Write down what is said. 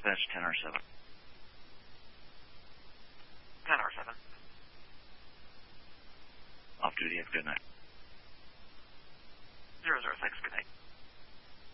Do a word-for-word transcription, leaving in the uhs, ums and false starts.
Dispatch ten R seven. ten R seven. Off duty. Have a good night.